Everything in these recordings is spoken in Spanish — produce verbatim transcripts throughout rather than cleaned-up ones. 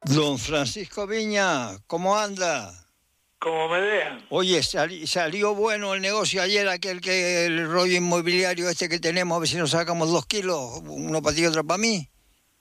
Don Francisco Viña, ¿cómo anda? Como me dejan. Oye, sali- salió bueno el negocio ayer, aquel que el rollo inmobiliario este que tenemos, a ver si nos sacamos dos kilos, uno para ti y otro para mí.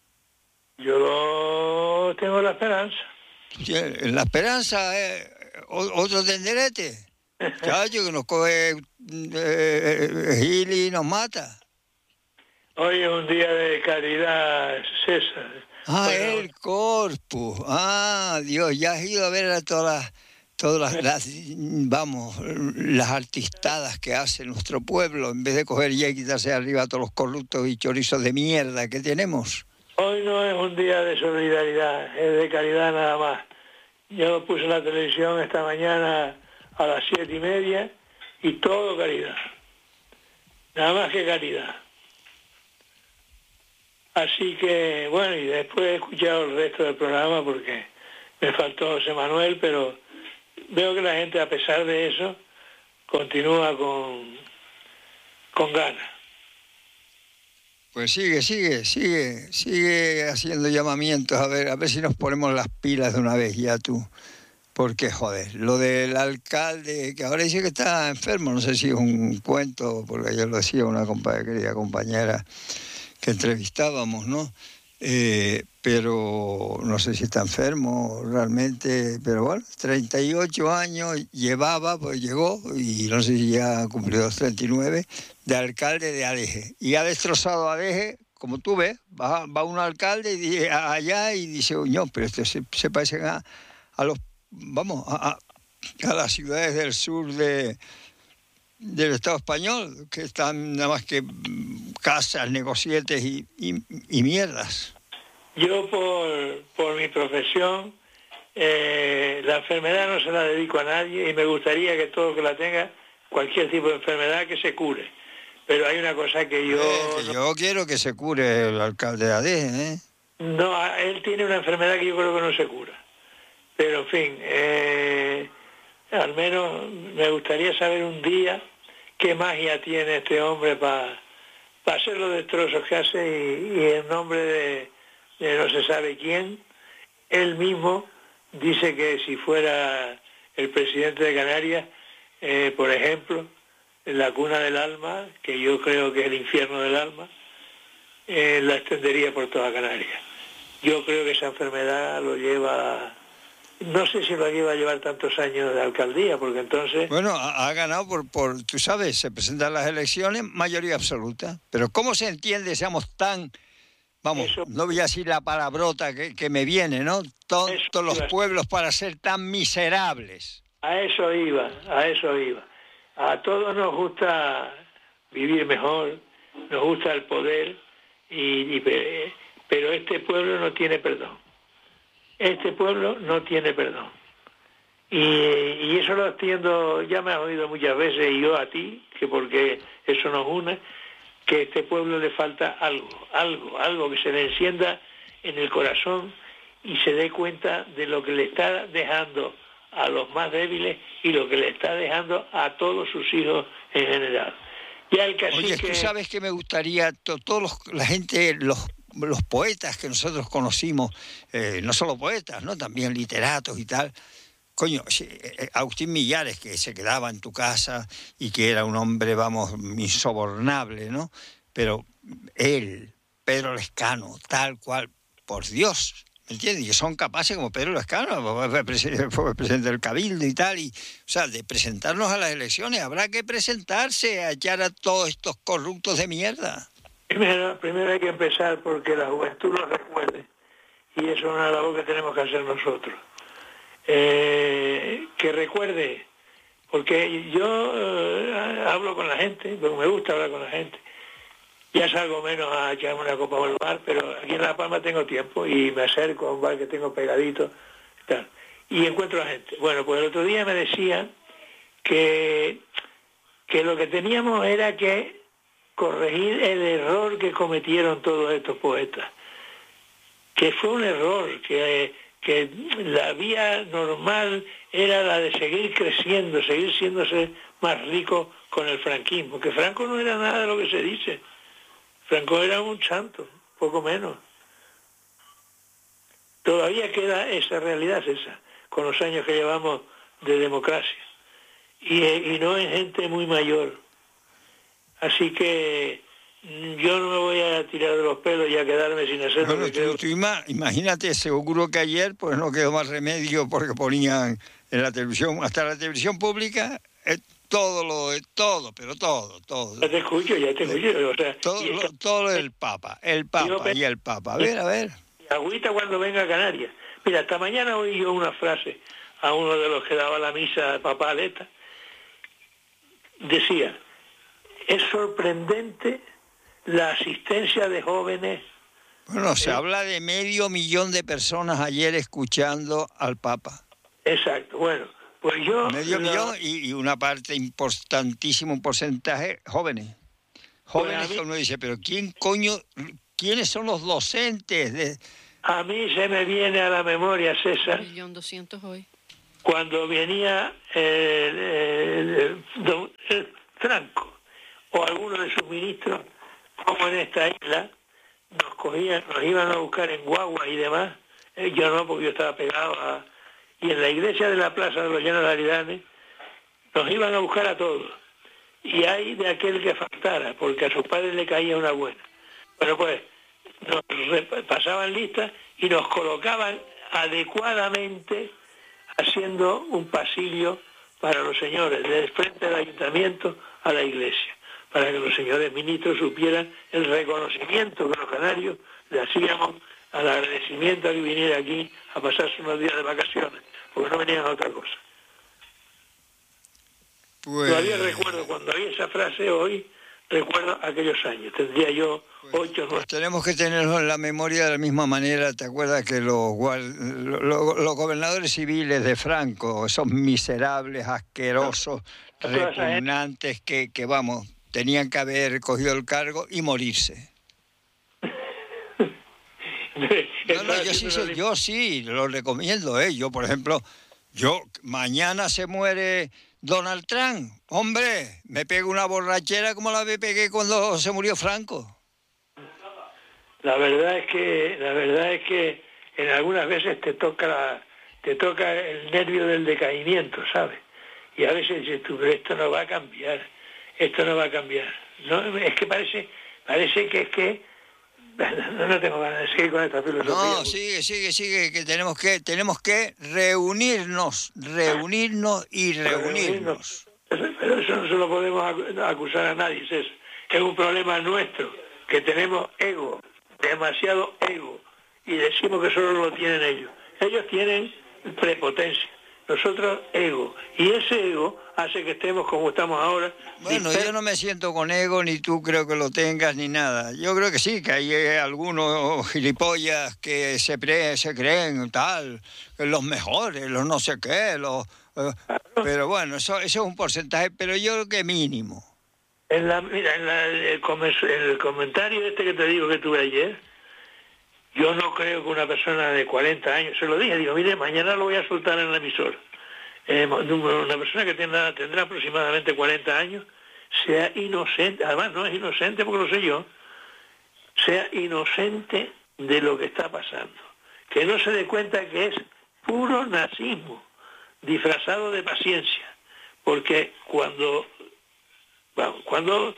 Yo tengo la esperanza. Sí, en la esperanza, eh, o- otro tenderete. Chacho, que nos coge eh, eh, Gil y nos mata. Hoy es un día de caridad, César. Ah, Bueno, el Corpus. Ah, Dios, ya has ido a ver a todas las, todas las, las, vamos, las artistadas que hace nuestro pueblo, en vez de coger ya y quitarse de arriba a todos los corruptos y chorizos de mierda que tenemos. hoy no es un día de solidaridad, es de caridad nada más. Yo puse la televisión esta mañana a las siete y media y todo caridad. Nada más que caridad. Así que, bueno, y después he escuchado el resto del programa porque me faltó José Manuel, pero veo que la gente, a pesar de eso, continúa con, con ganas. Pues sigue, sigue, sigue, sigue haciendo llamamientos, a ver, a ver si nos ponemos las pilas de una vez ya tú. Porque, joder, lo del alcalde, que ahora dice que está enfermo, no sé si es un cuento, porque ayer lo decía una compa- querida compañera que entrevistábamos, ¿no? Eh, pero no sé si está enfermo realmente, pero bueno, treinta y ocho años llevaba, pues llegó, y no sé si ya cumplió los treinta y nueve, de alcalde de Adeje. Y ha destrozado Adeje, como tú ves, va, va un alcalde y dice, allá y dice, no, pero esto se, se parecen a, a los, vamos, a, a, a las ciudades del sur de del Estado español, que están nada más que casas, negocietes y, y, y mierdas. Yo por, por mi profesión, eh, la enfermedad no se la dedico a nadie y me gustaría que todo el que la tenga, cualquier tipo de enfermedad, que se cure. Pero hay una cosa que yo... Eh, que no, yo quiero que se cure el alcalde de Adeje, ¿eh? no, él tiene una enfermedad que yo creo que no se cura. Pero en fin, eh, al menos me gustaría saber un día qué magia tiene este hombre para pa hacer los destrozos que hace y, y en nombre de, de no se sabe quién, él mismo dice que si fuera el presidente de Canarias, eh, por ejemplo, en la cuna del alma, que yo creo que es el infierno del alma, eh, la extendería por toda Canarias. Yo creo que esa enfermedad lo lleva... No sé si lo lleva a llevar tantos años de alcaldía, porque entonces... Bueno, ha, ha ganado por, por, tú sabes, se presentan las elecciones, mayoría absoluta. Pero ¿cómo se entiende, seamos tan, vamos, Eso, no voy a decir la palabrota que, que me viene, ¿no? eso Tontos los iba, pueblos para ser tan miserables. a eso iba, a eso iba. A todos nos gusta vivir mejor, nos gusta el poder, y, y, pero este pueblo no tiene perdón. Este pueblo no tiene perdón. Y, y eso lo entiendo, ya me has oído muchas veces, y yo a ti, que porque eso nos une, que a este pueblo le falta algo, algo, algo que se le encienda en el corazón y se dé cuenta de lo que le está dejando a los más débiles y lo que le está dejando a todos sus hijos en general. Ya el cacique... Oye, tú sabes que me gustaría, to, todos los, la gente, los, los poetas que nosotros conocimos, eh, no solo poetas, ¿no? También literatos y tal. Coño, Agustín Millares, que se quedaba en tu casa y que era un hombre, vamos, insobornable, ¿no? Pero él, Pedro Lescano, tal cual, por Dios, ¿me entiendes? Y son capaces, como Pedro Lescano, fue presidente, fue presidente del Cabildo y tal, y, o sea, de presentarnos a las elecciones. Habrá que presentarse a echar a todos estos corruptos de mierda. Primero, primero hay que empezar porque la juventud lo recuerde, y eso es una labor que tenemos que hacer nosotros. Eh, que recuerde, porque yo eh, hablo con la gente, me gusta hablar con la gente, ya salgo menos a echarme una copa al bar, pero aquí en La Palma tengo tiempo y me acerco a un bar que tengo pegadito y tal, y encuentro a la gente. Bueno, pues el otro día me decían que, que lo que teníamos era que corregir el error que cometieron todos estos poetas, que fue un error, que... que la vía normal era la de seguir creciendo, seguir siéndose más rico con el franquismo, que Franco no era nada de lo que se dice. Franco era un santo, poco menos. Todavía queda esa realidad, esa, con los años que llevamos de democracia. Y, y no es gente muy mayor. Así que yo no me voy a tirar de los pelos y a quedarme sin hacer bueno, lo que tú, creo. tú ima- imagínate, seguro que ayer pues no quedó más remedio porque ponían en la televisión, hasta la televisión pública, eh, todo lo, eh, todo, pero todo, todo. Ya te escucho, ya te escucho. O sea, Todo, y lo, esta- todo lo del Papa, el Papa y el Papa. A ver, a ver. agüita cuando venga a Canarias. Mira, esta mañana oí yo una frase a uno de los que daba la misa papal esta. Decía, es sorprendente la asistencia de jóvenes. Bueno, se ¿eh? habla de medio millón de personas ayer escuchando al Papa. Exacto, bueno, pues yo... Medio lo- millón y, y una parte importantísima, un porcentaje, jóvenes. Jóvenes Pues a mí- que uno dice, pero ¿quién coño, quiénes son los docentes? De... A mí se me viene a la memoria, César, Un millón doscientos hoy. cuando venía el, el- don- el Franco o alguno de sus ministros, como en esta isla, nos cogían, nos iban a buscar en guagua y demás. Eh, yo no, porque yo estaba pegado a... Y en la iglesia de la Plaza de los Llanos de Aridane nos iban a buscar a todos. Y hay de aquel que faltara, porque a sus padres le caía una buena. Bueno, pues nos re- pasaban listas y nos colocaban adecuadamente haciendo un pasillo para los señores, desde frente del ayuntamiento a la iglesia, para que los señores ministros supieran el reconocimiento que los canarios le hacíamos al agradecimiento a que viniera aquí a pasarse unos días de vacaciones, porque no venían a otra cosa. Pues, Todavía recuerdo cuando oí esa frase hoy, recuerdo aquellos años, tendría yo ocho, nueve. pues tenemos que tenerlo en la memoria de la misma manera. ¿Te acuerdas que los, guar- lo- lo- los gobernadores civiles de Franco, esos miserables, asquerosos, Toda esa gente. repugnantes que, que, vamos, tenían que haber cogido el cargo y morirse? No, no, yo sí, sé, yo sí, lo recomiendo, ¿eh? Yo, por ejemplo, yo, mañana se muere Donald Trump. Hombre, me pego una borrachera como la que pegué cuando se murió Franco. La verdad es que, la verdad es que en algunas veces te toca la- te toca el nervio del decaimiento, ¿sabes? Y a veces dices tú, pero esto no va a cambiar, esto no va a cambiar. No, es que parece, parece que es que no, no tengo ganas de seguir con esta filosofía. No, sigue, sigue, sigue, que tenemos que, tenemos que reunirnos, reunirnos y reunirnos. Pero eso no se lo podemos acu- acusar a nadie, es eso. Es un problema nuestro, que tenemos ego, demasiado ego, y decimos que solo lo tienen ellos. Ellos tienen prepotencia, nosotros ego, y ese ego hace que estemos como estamos ahora. Bueno, disper- yo no me siento con ego, ni tú creo que lo tengas, ni nada. Yo creo que sí, que hay eh, algunos gilipollas que se, pre- se creen tal, que los mejores, los no sé qué, los... eh, pero bueno, eso, eso es un porcentaje, pero yo creo que mínimo. En la, mira, en, la- el, come- en el comentario este que te digo que tuve ayer, yo no creo que una persona de cuarenta años, se lo dije, digo, mire, mañana lo voy a soltar en la emisora. Eh, una persona que tendrá, tendrá aproximadamente cuarenta años, sea inocente, además no es inocente porque lo sé yo, sea inocente de lo que está pasando. Que no se dé cuenta que es puro nazismo, disfrazado de paciencia. Porque cuando, bueno, cuando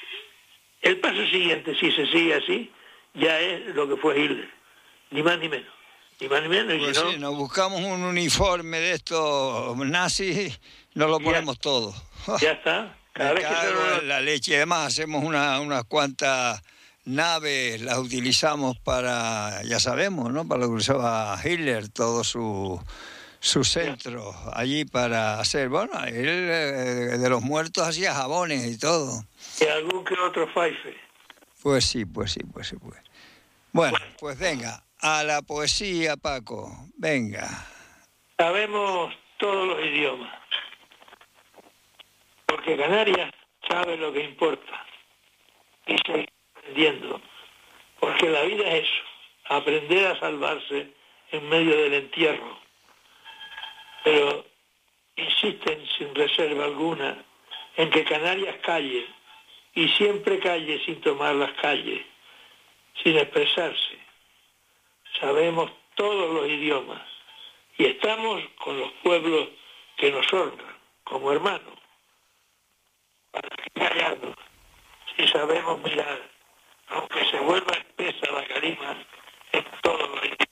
el paso siguiente, si se sigue así, ya es lo que fue Hitler, ni más ni menos. Ni más ni menos, y Pues si no, sí, nos buscamos un uniforme de estos nazis, nos lo Ya. ponemos todo. ya está. Cada Me vez que se cago lo- en la leche. Además hacemos una, unas cuantas naves, las utilizamos para, ya sabemos, ¿no? Para lo que usaba Hitler, todo su, su centro allí para hacer, bueno, él eh, de los muertos hacía jabones y todo. y algún que otro faife. Pues sí, pues sí, pues sí, pues. Bueno, pues venga, a la poesía, Paco, venga. Sabemos todos los idiomas, porque Canarias sabe lo que importa y sigue aprendiendo, porque la vida es eso, aprender a salvarse en medio del entierro. Pero insisten sin reserva alguna en que Canarias calle, y siempre calle sin tomar las calles, sin expresarse. Sabemos todos los idiomas y estamos con los pueblos que nos honran como hermanos. ¿Para qué callarnos si sabemos mirar, aunque se vuelva espesa la calima en todos los idiomas?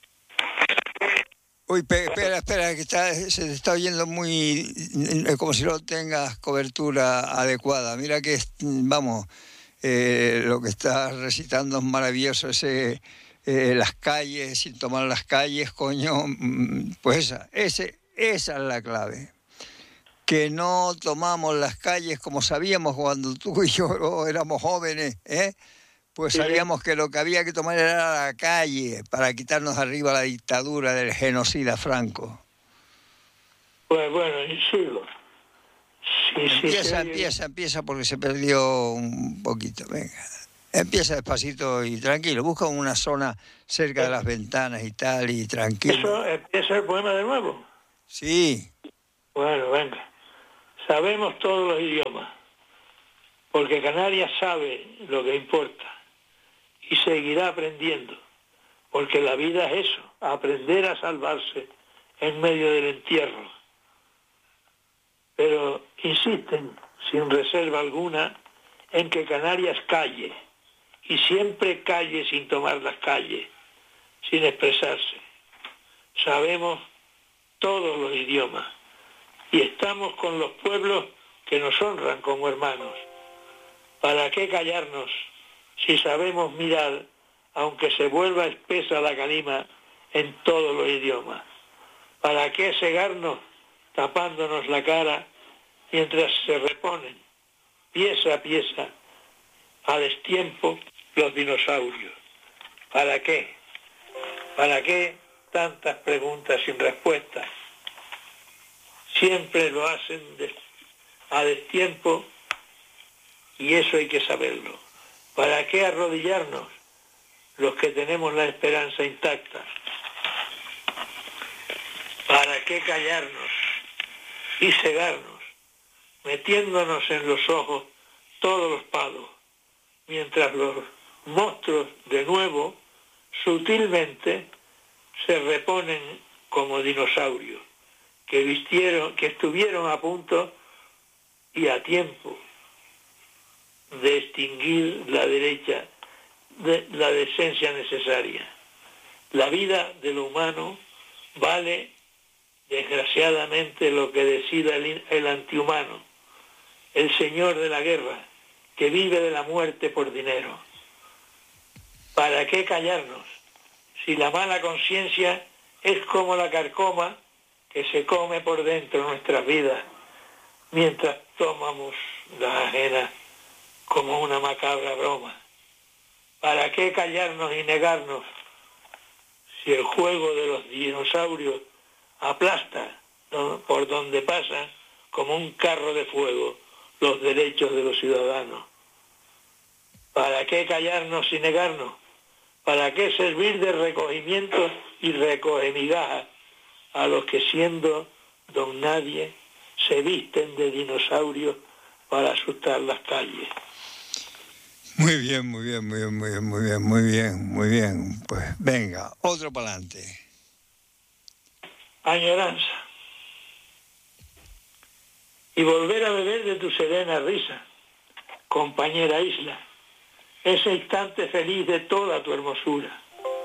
Uy, pe- espera, espera, que está, se te está oyendo muy, eh, como si no tengas cobertura adecuada. Mira que, es- vamos, eh, lo que estás recitando es maravilloso, ese, eh, las calles, sin tomar las calles, coño, mm, pues esa, ese, esa es la clave. Que no tomamos las calles como sabíamos cuando tú y yo éramos jóvenes, ¿eh? Pues Sí, sí. sabíamos que lo que había que tomar era la calle para quitarnos arriba la dictadura del genocida Franco. Pues bueno, y sigo. Sí, sí, Empieza, se oye- empieza, empieza porque se perdió un poquito, venga. Empieza despacito y tranquilo, busca una zona cerca de las ventanas y tal, y tranquilo. ¿Eso empieza el poema de nuevo? Sí, Bueno, venga. Sabemos todos los idiomas, porque Canarias sabe lo que importa y seguirá aprendiendo, porque la vida es eso, aprender a salvarse en medio del entierro. Pero insisten, sin reserva alguna, en que Canarias calle, y siempre calle sin tomar las calles, sin expresarse. Sabemos todos los idiomas y estamos con los pueblos que nos honran como hermanos. ¿Para qué callarnos si sabemos mirar, aunque se vuelva espesa la calima en todos los idiomas? ¿Para qué cegarnos tapándonos la cara mientras se reponen pieza a pieza a destiempo los dinosaurios? ¿Para qué? ¿Para qué tantas preguntas sin respuesta? Siempre lo hacen de- a destiempo y eso hay que saberlo. ¿Para qué arrodillarnos los que tenemos la esperanza intacta? ¿Para qué callarnos y cegarnos, metiéndonos en los ojos todos los palos, mientras los monstruos de nuevo, sutilmente, se reponen como dinosaurios, que vistieron, que estuvieron a punto y a tiempo de extinguir la derecha, de la decencia necesaria? La vida de lo humano vale desgraciadamente lo que decida el, el antihumano, el señor de la guerra, que vive de la muerte por dinero. ¿Para qué callarnos si la mala conciencia es como la carcoma que se come por dentro nuestras vidas, mientras tomamos la ajena como una macabra broma? ¿Para qué callarnos y negarnos si el juego de los dinosaurios aplasta por donde pasa como un carro de fuego los derechos de los ciudadanos? ¿Para qué callarnos y negarnos? ¿Para qué servir de recogimiento y recoge migajas a los que siendo don nadie se visten de dinosaurios para asustar las calles? muy bien, muy bien, muy bien, muy bien, muy bien, muy bien, muy bien. Pues venga, otro para adelante. Añoranza. Y volver a beber de tu serena risa, compañera isla, ese instante feliz de toda tu hermosura.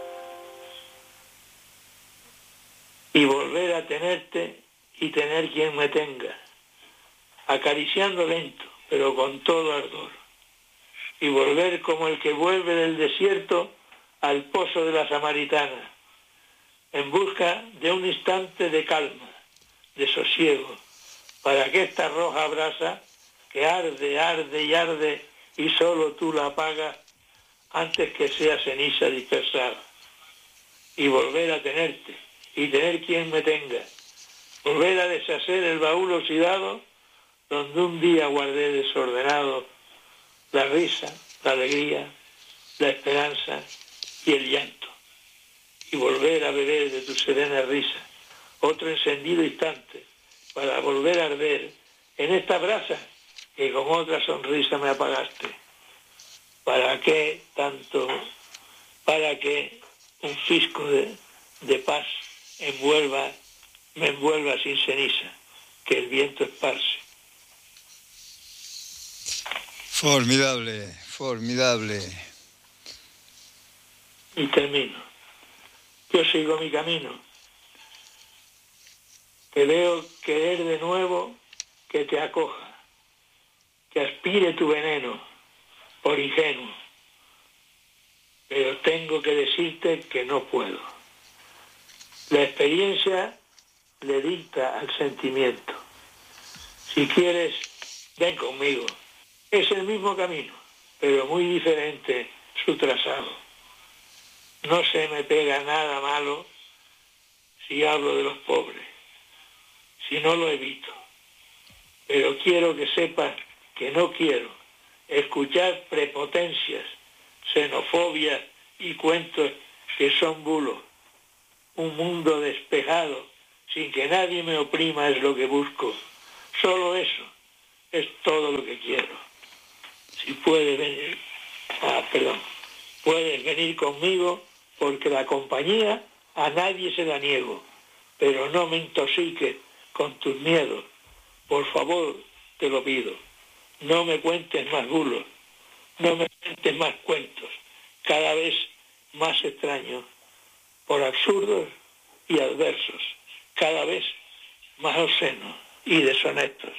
Y volver a tenerte y tener quien me tenga, acariciando lento, pero con todo ardor. Y volver como el que vuelve del desierto al pozo de la Samaritana, en busca de un instante de calma, de sosiego, para que esta roja brasa que arde, arde y arde y solo tú la apagas antes que sea ceniza dispersada. Y volver a tenerte y tener quien me tenga, volver a deshacer el baúl oxidado donde un día guardé desordenado la risa, la alegría, la esperanza y el llanto. Y volver a beber de tu serena risa otro encendido instante para volver a arder en esta brasa que con otra sonrisa me apagaste. ¿Para qué tanto? ¿Para qué un fisco de, de paz envuelva, me envuelva sin ceniza, que el viento esparce. Formidable, formidable. Y termino. Yo sigo mi camino. Te veo querer de nuevo que te acoja, que aspire tu veneno, por ingenuo. Pero tengo que decirte que no puedo. La experiencia le dicta al sentimiento. Si quieres, ven conmigo. Es el mismo camino, pero muy diferente su trazado. No se me pega nada malo si hablo de los pobres, si no lo evito. Pero quiero que sepas que no quiero escuchar prepotencias, xenofobia y cuentos que son bulos. Un mundo despejado, sin que nadie me oprima, es lo que busco. Solo eso es todo lo que quiero. Si puedes venir, ah, perdón, puedes venir conmigo porque la compañía a nadie se la niego, pero no me intoxiques con tus miedos. Por favor, te lo pido, no me cuentes más bulos, no me cuentes más cuentos, cada vez más extraños, por absurdos y adversos, cada vez más obscenos y deshonestos.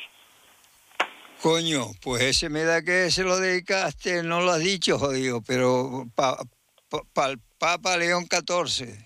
Coño, pues ese me da que se lo dedicaste, no lo has dicho, jodido, pero para pa, pa, el Papa León catorce.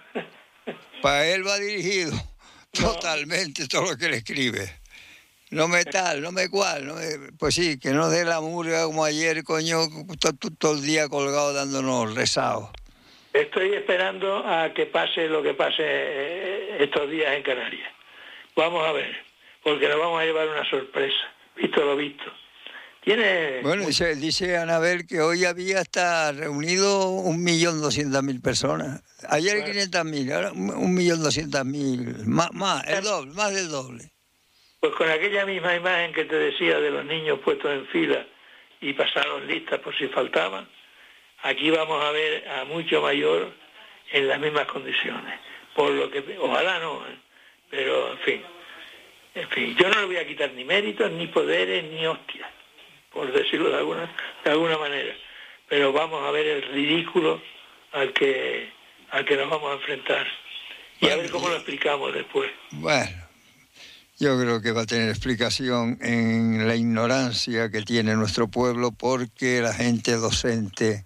Para él va dirigido totalmente todo lo que le escribe. No me tal, no me cual, no me, pues sí, que no dé la murga como ayer, coño, todo, todo el día colgado dándonos rezados. Estoy esperando a que pase lo que pase estos días en Canarias. Vamos a ver, porque nos vamos a llevar una sorpresa. Visto lo visto. Tiene... Bueno, dice, dice Anabel que hoy había hasta reunido un millón doscientas mil personas. Ayer bueno. quinientas mil, ahora un millón doscientas mil. Más, más, el doble, más del doble. Pues con aquella misma imagen que te decía de los niños puestos en fila y pasaron listas por si faltaban, aquí vamos a ver a mucho mayor en las mismas condiciones. Por lo que, ojalá no, ¿eh? Pero en fin. En fin, yo no le voy a quitar ni méritos, ni poderes, ni hostias, por decirlo de alguna, de alguna manera. Pero vamos a ver el ridículo al que, al que nos vamos a enfrentar. Y bueno, a ver cómo lo explicamos después. Bueno, yo creo que va a tener explicación en la ignorancia que tiene nuestro pueblo, porque la gente docente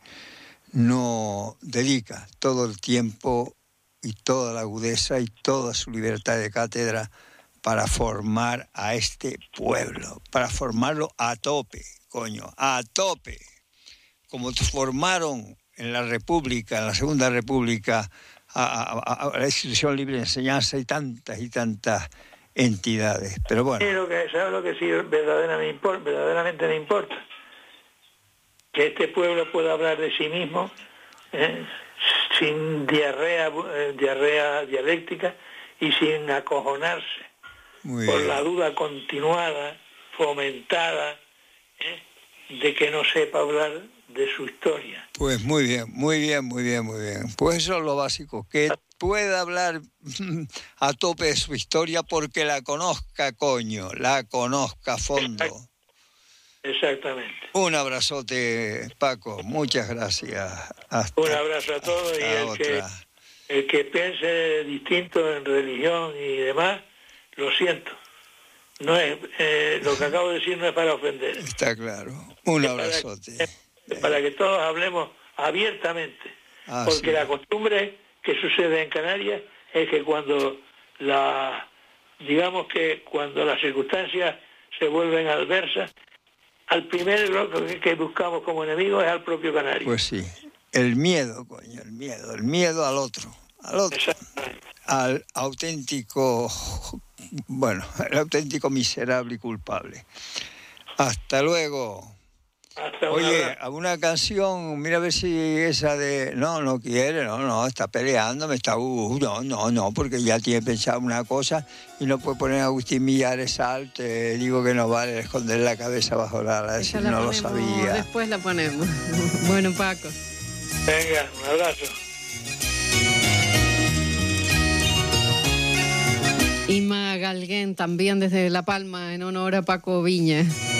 no dedica todo el tiempo y toda la agudeza y toda su libertad de cátedra para formar a este pueblo, para formarlo a tope, coño, a tope. Como formaron en la República, en la Segunda República, a, a, a la Institución Libre de Enseñanza y tantas y tantas entidades. Pero bueno. Sí, lo que, ¿sabes lo que sí verdaderamente, import, verdaderamente me importa? Que este pueblo pueda hablar de sí mismo, ¿eh? sin diarrea, eh, diarrea dialéctica y sin acojonarse por la duda continuada, fomentada, ¿eh? de que no sepa hablar de su historia. Pues muy bien, muy bien, muy bien, muy bien. Pues eso es lo básico, que pueda hablar a tope de su historia porque la conozca, coño, la conozca a fondo. Exactamente. Un abrazote, Paco, muchas gracias. Hasta, Un abrazo a todos y el que, el que piense distinto en religión y demás, lo siento. No es eh, lo que acabo de decir no es para ofender. Está claro. Un es abrazote. Para que, para que todos hablemos abiertamente. Ah, porque sí. La costumbre que sucede en Canarias es que cuando la digamos que cuando las circunstancias se vuelven adversas, al primer que, que buscamos como enemigo es al propio canario. Pues sí. El miedo, coño, el miedo, el miedo al otro, al otro, al auténtico, bueno, el auténtico miserable y culpable. Hasta luego. Hasta Oye, una... una canción, mira a ver si esa de, no, no quiere, no, no, está peleando, me está, uh, no, no, no, porque ya tiene pensado una cosa y no puede poner a Agustín Millares al, te digo que no vale esconder la cabeza bajo la ala, si no lo sabía. Después la ponemos. Bueno, Paco. Venga, un abrazo. Inma Galguén, también desde La Palma, en honor a Paco Viñas.